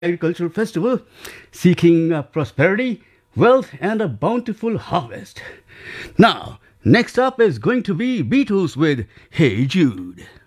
agricultural festival, seeking prosperity, wealth, and a bountiful harvest. Now, next up is going to be Beatles with Hey Jude.